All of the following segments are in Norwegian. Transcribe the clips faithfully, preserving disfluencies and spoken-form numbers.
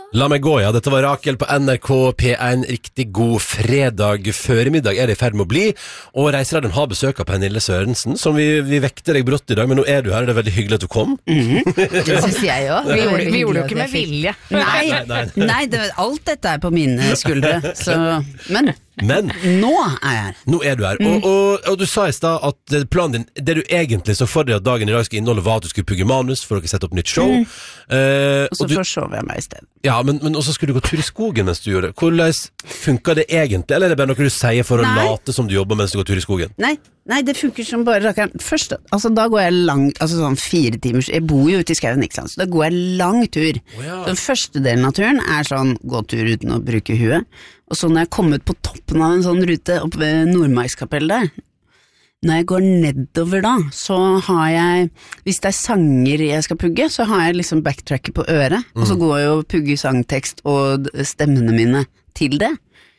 La meg gå, ja. Dette var Rakel på N R K P en. Riktig god fredag føremiddag er det i ferd med å bli. Og Reiseradioen har besøk av Pernille Sørensen, som vi, vi vekte deg brått i dag, men nå er du her, det er veldig hyggelig at du kom. Mm-hmm. Det synes jeg også. Vi gjorde, vi gjorde jo ikke med vilje. Nei, nei, nei. nei det, alt dette er på mine skuldre. Så, men... Men nå er jeg her. Nå er du her. Mm. Og, og, og du sa i sted at planen din, det du egentlig så for deg at dagen i dag skulle inneholde, var at du skulle pugge manus for å sette opp nytt show. Mm. Uh, og så og forsov jeg meg i stedet. Ja, men, men også skulle du gå tur i skogen mens du gjorde det. Hvordan funker det egentlig? Eller er det bare noe du sier for nei. Å late som du jobber mens du går tur i skogen? Nei, nei det funker som bare rakkeren. Først, altså da går jeg lang, altså sånn fire timers, jeg bor jo ute i skauen, ikke sant? Så da går jeg lang tur. Oh, ja. Så den første delen av turen er sånn, gå tur uten å bruke huet. Og så når jeg kom ut på toppen av en sånn rute oppe ved Nordmarkskapellet der, når jeg går nedover da, så har jeg, hvis det er sanger jeg skal pugge, så har jeg liksom backtracket på øret, mm. og så går jeg og pugger sangtekst og stemmene mine til det.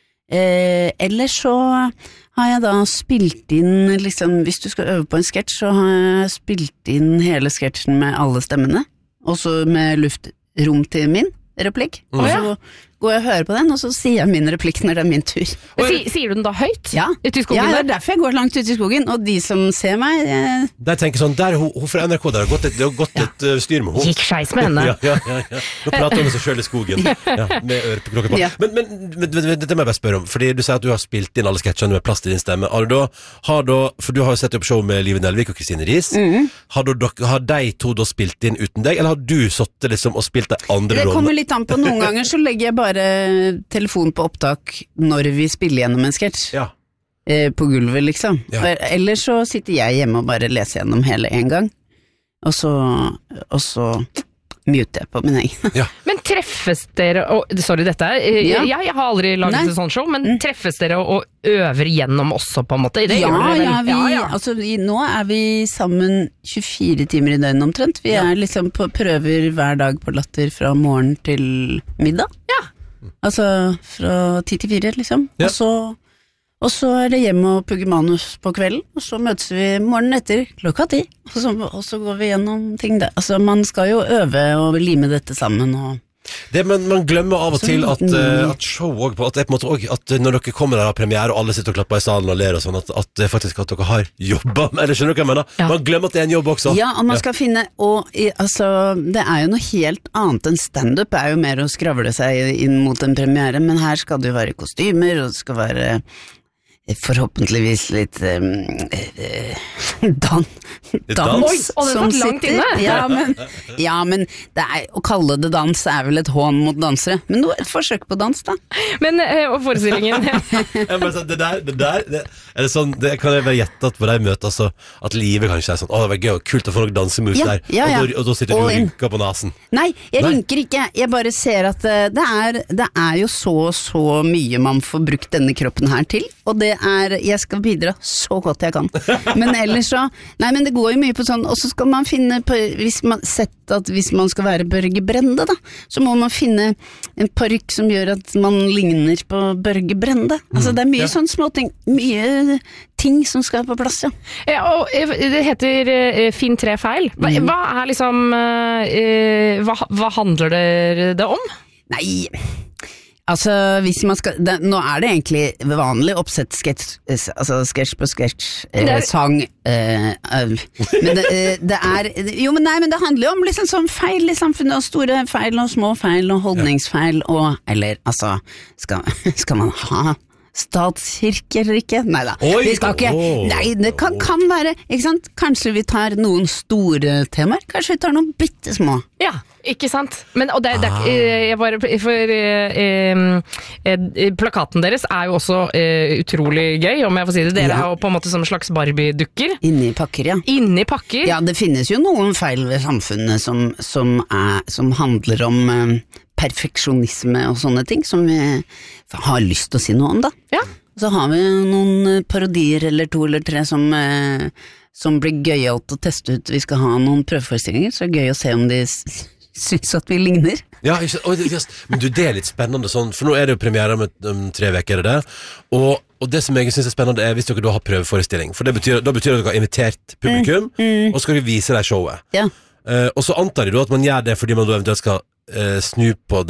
Eh, eller så har jeg da spilt inn, liksom, hvis du skal øve på en sketsj, så har jeg spilt inn hele sketsjen med alle stemmene, og så med luftrom til min replikk, mm. og så går jeg og hører på den, og så sier jeg min replikk når det er min tur. Si, sier du den da høyt? Ja. Ute i skogen? Ja, det er derfor jeg går langt ut i skogen, og de som ser meg... Eh... Der tenker sånn, der hun, hun fra N R K, der har gått et, det har gått ja. et uh, styr med hun. Gikk skeis med henne. ja, ja, ja, ja. Nå prater hun med seg selv i skogen, ja, med ørepeklokker på. Ja. Men, men, men, men dette må jeg bare spørre om, fordi du sier at du har spilt inn alle sketsjene med plass til din stemme. Har du da, har da, for du har jo sett opp show med Live Nelvik og Kristine Ries, mm. har, du, har de to da spilt inn uten deg, eller har du sittet liksom og spilt de andre rollene? Det kommer litt an på, noen ganger så legger jeg bare telefon på opptak når vi spiller gjennom en sketsj. Ja. Eh, på gulvet, liksom. Ja. Eller så sitter jeg hjemme og bare leser gjennom hele en gang. Og så, og så mute jeg på min egen. Ja. Men treffes dere, og, sorry dette er, ja. jeg, jeg har aldri laget et sånt show, men mm. treffes dere og, og øver gjennom også på en måte? Det ja, gjør ja, vi, ja, ja. Altså, vi, nå er vi sammen tjuefire timer i døgnet omtrent. Vi ja. er liksom på prøver hver dag på Latter fra morgen til middag. Ja. Altså fra ti til fire, liksom. Ja. Og, så, og så er det hjem og pugge manus på kvelden, og så møtes vi morgenen etter klokka ti, og så, og så går vi gjennom ting der. Altså, man skal jo øve og lime dette sammen, og... Det, men man glemmer av og til at, uh, at show også, at det er på en måte også, at når dere kommer der av premiere og alle sitter og klapper i salen og ler og sånn, at, at det faktisk at dere har jobbet, eller skjønner du hva jeg mener? Ja. Man glemmer at det er en jobb også. Ja, og man skal ja. finne, og altså, det er jo noe helt annet enn stand-up, er jo mer å skravle seg inn mot en premiere, men her skal det jo være kostymer, og det skal være forhåpentligvis litt um, uh, dan, dans Oi, og det var langt inne. Ja, men, ja, men det er, å kalle det dans er vel et hån mot dansere. Men nå et forsøk på dans, da. Men, uh, og forestillingen ja, men, så, det der, det der det, er det sånn, det kan jeg bare gjette at på de møter altså, at livet kanskje er sånn, å det var gøy og kult å få noen dansemus ja, der ja, ja. Og, da, og da sitter du og rynker på nasen. Nei, jeg Nei. rynker ikke, jeg bare ser at uh, det, er, det er jo så så mye man får brukt denne kroppen her til, og det er, jeg skal bidra så godt jeg kan. Men ellers så, nei, men det går jo mye på sånn, og så skal man finne, på, hvis man sett at hvis man skal være Børge Brende da, så må man finne en parykk som gjør at man ligner på Børge Brende. Altså det er mye mm, ja. sånn små ting, mye ting som skal på plass, ja. Ja, og det heter uh, Finn tre feil. Hva, mm. hva er liksom, uh, hva, hva handler det, det om? Nei... Altså, hvis man skal, det, nå er det egentlig vanlig oppsett sketsj, altså sketsj på sketsj, eh, sang, eh, eh, men det, eh, det er, jo, men nei, men det handler jo om liksom sånn feil i samfunnet, og store feil, og små feil, og holdningsfeil, og, eller, altså, skal, skal man ha statskirke eller ikke? Neida, Oi, vi skal ikke, oh, nei, det kan, kan være, ikke sant? Kanskje vi tar noen store temaer, kanskje vi tar noen bitte små. Ja. Ikke sant? Men, og det, det, jeg bare, for eh, eh, plakaten deres er jo også eh, utrolig gøy, om jeg får si det. Dere ja. er jo på en måte som en slags Barbie-dukker. Inni pakker, ja. Inni pakker? Ja, det finnes jo noen feil ved samfunnet som, som, er, som handler om eh, perfeksjonisme og sånne ting, som vi har lyst til å si noe om, da. Ja. Så har vi noen parodier eller to eller tre som... Eh, som blir gøyalt å teste ut. Vi skal ha noen prøveforestillinger, så er det gøy å se om de synes at vi ligner. Ja, ikke, oh, just, men du, det er litt spennende sånn, for nå er det jo premiere om, om tre veker, er det det? Og, og det som jeg synes er spennende er hvis dere da har prøveforestilling, for det betyr, da betyr det at dere har invitert publikum, mm, mm. og så skal vi vise deg showet. Ja. Uh, og så antar jeg da at man gjør det fordi man da eventuelt skal uh, snu på det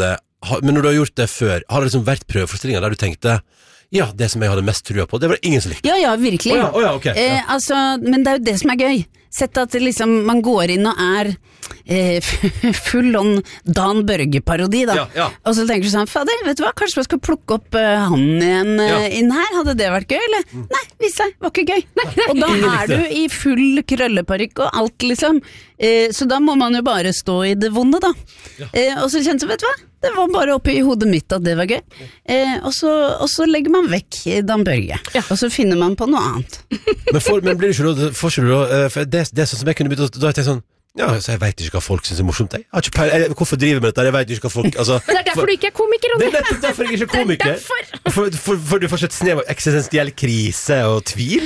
men når du har gjort det før, har det liksom vært prøveforestillinger der du tenkte ja, det som jeg hadde mest trua på, det var det ingen som likte. Ja, ja, virkelig. Oh, ja, oh, ja, okay. eh, ja. altså, men det er jo det som er gøy. Sett at liksom, man går inn og er eh, full on Dan Børge-parodi, da. Ja, ja. Og så tenker du sånn, fader, vet du hva, kanskje man skal plukke opp uh, han igjen uh, Ja. inn her? Hadde det vært gøy, eller? Mm. Nei, viste seg, var ikke gøy. Og da er du i full krølleparykk og alt, liksom. Eh, så da må man jo bare stå i det vonde, da. Ja. Eh, og så kjente jeg, vet du hva? Det var bare oppi hodet mitt at det var gøy. Eh, og, så, og så legger man vekk Dan Børge. Ja. Og så finner man på noe annet. men, for, men blir det ikke da, får ikke du da, for det, det er sånn som jeg kunne begynt, da har jeg tenkt sånn, ja, så jeg vet ikke hva folk synes er morsomt. Jeg har ikke peil, jeg, hvorfor driver jeg med dette? Jeg vet ikke hva folk, altså. Det er derfor for, du ikke er komiker, Ronny. Det er nettopp derfor jeg ikke er komiker. For, for, for du får ikke et snev av eksistensiell krise og tvil.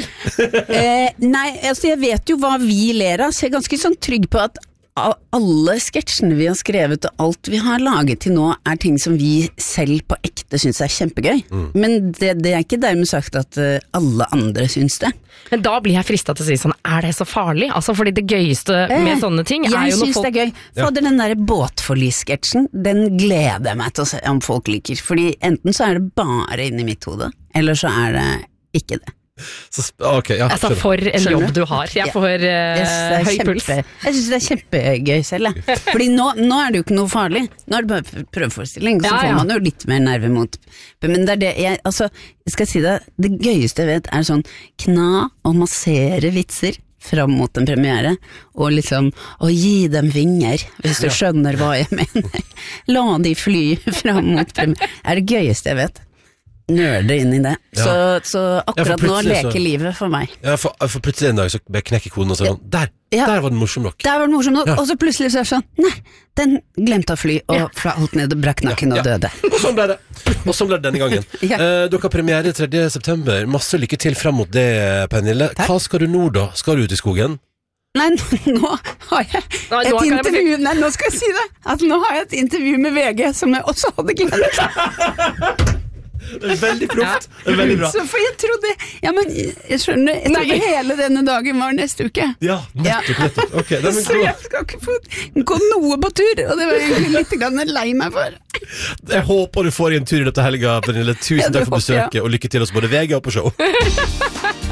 eh, nei, altså jeg vet jo hva vi ler av, så jeg er ganske sånn trygg på at alle sketsjene vi har skrevet og alt vi har laget til nå er ting som vi selv på ekte synes er kjempegøy. Mm. Men det, det er ikke dermed sagt at uh, alle andre synes det. Men da blir jeg fristet til å si sånn, er det så farlig? Altså, fordi det gøyeste eh, med sånne ting er jo når folk... Jeg synes det er gøy. For ja. Den der båtforlis-sketsjen, den gleder jeg meg til å se om folk liker. Fordi enten så er det bare inni mitt hode, eller så er det ikke det. Så, okay, ja, altså for en Skjønner. Jobb du har. Jeg får uh, yes, høy kjempe, puls. Jeg synes det er kjempegøy selv. Ja. Fordi nå, nå er det jo ikke noe farlig. Nå er det bare prøveforestilling, så ja, får ja. Man jo litt mer nerve mot. Men det er det jeg, altså, jeg skal si det, det gøyeste jeg vet er sånn kna og massere vitser fram mot en premiere, og liksom å gi dem vinger, hvis du skjønner hva jeg mener. La de fly fram mot premiere. Det er det gøyeste jeg vet. Nørde inn i det. Ja. Så, så akkurat ja, nå leker så, livet for meg. Ja, for, for plutselig en dag så knekker koden og sånn, der, ja. der var den morsom nok. Der var den morsom nok, ja. Og så plutselig så er det sånn, nei, den glemte å fly, og ja. Falt ned og brakk nakken ja. Og døde. Og sånn ble det. Og sånn ble det denne gangen. ja. uh, dere har premiere tredje september, masse lykke til frem mot det, Pernille. Takk. Hva skal du nå da? Skal du ut i skogen? Nei, nå har jeg et nei, intervju, nei, nå skal jeg si det, at nå har jeg et intervju med V G, som jeg også hadde glemt. Det er veldig proft. Det er veldig bra. Så for jeg trodde, ja, men jeg skjønner, jeg trodde hele denne dagen var neste uke. Ja, nettopp, nettopp. Okay, det er så jeg skal ikke få gå noe på tur, og det var egentlig litt grann lei meg for. Jeg håper du får en tur i dette helga, Pernille. Tusen takk for besøket, og lykke til oss både V G og på show.